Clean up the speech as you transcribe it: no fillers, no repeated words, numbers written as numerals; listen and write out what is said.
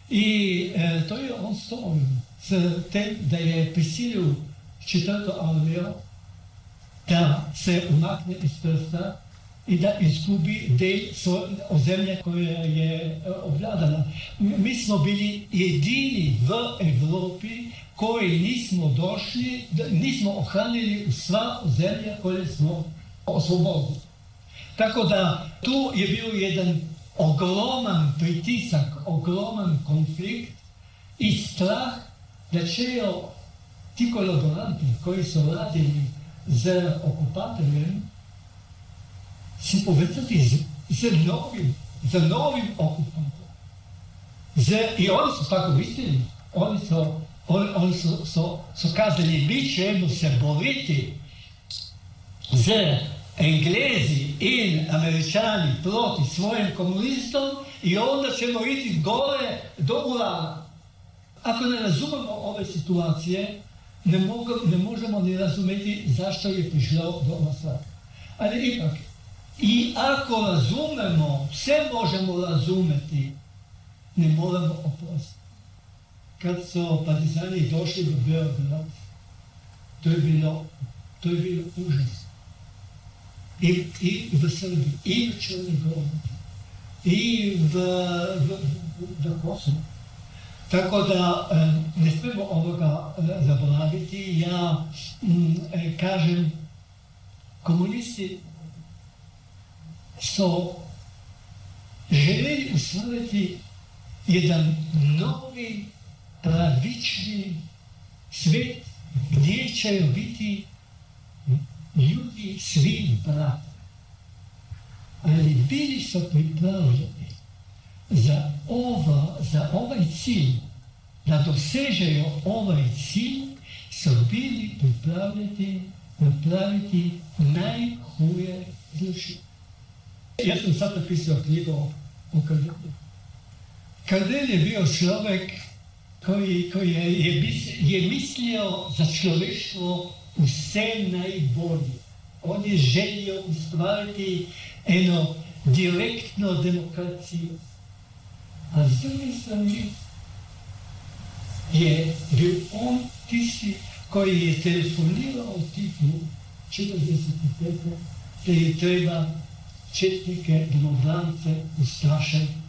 I to je on storil s tem, da je prisilil četrto armijo, da se umakne iz prsta i da izgubi del ozemlja koje je obvladala. Mi smo bili jedini v Evropi koji nismo došli, nismo ohranili sva ozemlja koje smo oslobodili. Tako da tu je bio jedan ogroman pritisak, ogroman konflikt i strah da će ti kolaboranti koji su radili z okupatorjem se povezati z novim okupantom. I oni su tako mislili. Oni su kazali, mi ćemo se boriti z Englezi in Američani proti svojim komunistom i onda ćemo iti gore do Urala. Ako ne razumemo ove situacije, ne možemo ni razumeti zašto je prišlo do masakra. Ali ipak, i ako razumemo, sve možemo razumeti, ne moramo oprostiti. Kad su partizani došli do Beograda, to je bilo užas. I v Srbiji, i v Črnoj Gori, i v Kosovu. Tako da ne smemo ovoga zaboraviti. Ja kažem, komunisti su željeli usvojiti jedan novi, pravični svijet gdje će biti ljudi svi brati. Ali bili su pripravljeni za ovaj cilj, da dosežeju ovaj cilj, su bili pripravljeni napraviti najhuje zločine. Ja sam sad napisao knjigu o Kardelju. Kardelj je bio čovjek koji je mislio za človeštvo vse najbolje. On je želio ustvariti eno direktno demokracijo. A z druge strani je bil on tisti, koji je telefoniral tipu 45. da je treba četnike, domobrance ustrašiti.